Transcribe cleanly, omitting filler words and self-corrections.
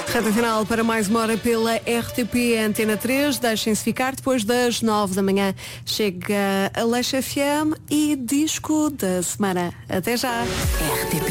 Reta final para mais uma hora pela RTP Antena 3. Deixem-se ficar, depois das 9 da manhã chega a Leixo FM e disco da semana. Até já! RTP